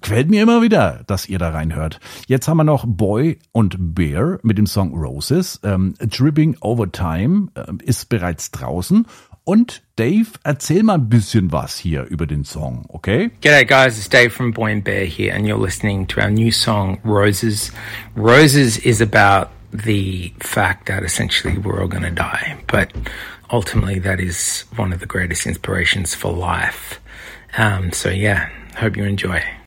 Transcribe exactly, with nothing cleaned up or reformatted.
Gefällt mir immer wieder, dass ihr da reinhört. Jetzt haben wir noch Boy und Bear mit dem Song Roses. Ähm, Dripping Over Time äh, ist bereits draußen. Und Dave, erzähl mal ein bisschen was hier über den Song, okay? G'day guys, it's Dave from Boy and Bear here, and you're listening to our new song, Roses. Roses is about the fact that essentially we're all going to die, but ultimately that is one of the greatest inspirations for life. Um, so yeah, hope you enjoy.